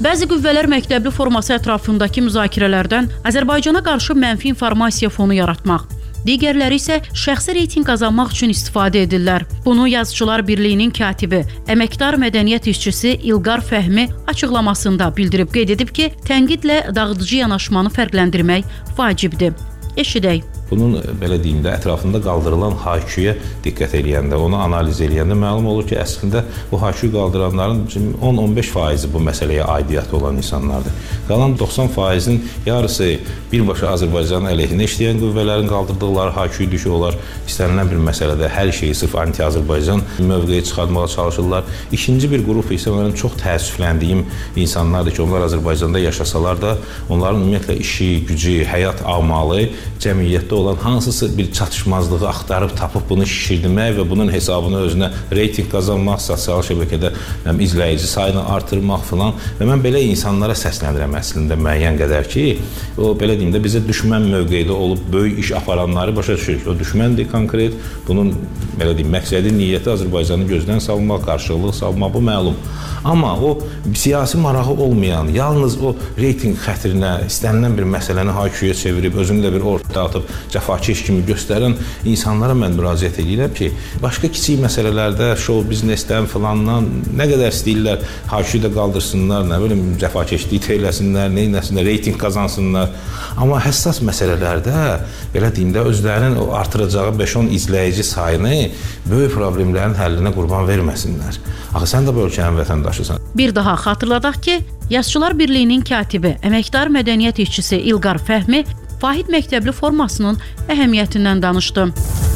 Bəzi qüvvələr məktəbli forması ətrafındakı müzakirələrdən Azərbaycana qarşı mənfi informasiya fonu yaratmaq, digərləri isə şəxsi reyting qazanmaq üçün istifadə edirlər. Bunu Yazıçılar Birliyinin katibi, əməkdar mədəniyyət işçisi İlqar Fəhmi açıqlamasında bildirib. Qeyd edib ki, tənqidlə dağıdıcı yanaşmanı fərqləndirmək vacibdir. Eşidək. Bunun belə deyim də ətrafında qaldırılan hayküyə diqqət eləyəndə, onu analiz eləyəndə məlum olur ki, əslində bu haykü qaldıranların 10-15% bu məsələyə aidiyyəti olan insanlardır. Qalan 90%-in yarısı birbaşa Azərbaycanın əleyhinə işləyən qüvvələrin qaldırdıqları haykü düşü olar. İstənilən bir məsələdə hər şeyi sırf anti-Azərbaycan mövqeyi çıxartmağa çalışırlar. İkinci bir qrup isə mənim çox təəssüfləndiyim insanlardır ki, onlar Azərbaycanda yaşasalar da, onların ümumiyyətlə işi, gücü, həyat amalı cəmiyyətdə olan hansısa bir çatışmazlığı axtarıb tapıb bunu şişirdirmək və bunun hesabını özünə reyting qazanmaq, sosial şəbəkədə izləyici sayını artırmaq filan və mən belə insanlara səslənirəm əslində müəyyən qədər ki, o belə deyim də bizə düşmən mövqeyidə olub böyük iş aparanları başa düşürük. O düşməndir konkret, bunun belə deyim məqsədi, niyyəti Azərbaycanı gözdən salmaq, qarşılıq salmaq, bu məlum. Amma o siyasi marağı olmayan, yalnız o reyting xətrinə istənilən bir məsələni hayküyə çevirib, özünü də bir ortaya atıb cəfakeş kimi göstərən insanlara mən müraciət edirəm ki, başqa kiçik məsələlərdə, show biznesdən filandan nə qədər istəyirlər, hayküyü də qaldırsınlar, nə bilim, cəfakeşlik eləsinlər, neynəsinlər, reyting qazansınlar. Amma həssas məsələlərdə, belə deyim də, özlərinin o artıracağı 5-10 izləyici sayını böyük problemlərin həllinə qurban verməsinlər. Axı, sən də bu ölkənin vətəndaşısan. Bir daha xatırladaq ki, Yazıçılar Birliyinin katibi, əməkdar mədəniyyət işçisi İlqar Fəhmi Vahid məktəbli formasının əhəmiyyətindən danışdı.